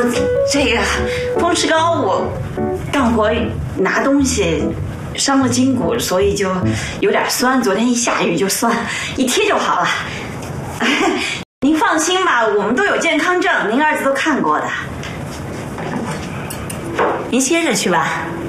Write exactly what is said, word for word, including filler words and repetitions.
我这个风湿膏，我干活拿东西伤了筋骨，所以就有点酸。昨天一下雨就酸，一贴就好了。您放心吧，我们都有健康证，您儿子都看过的。您歇着去吧。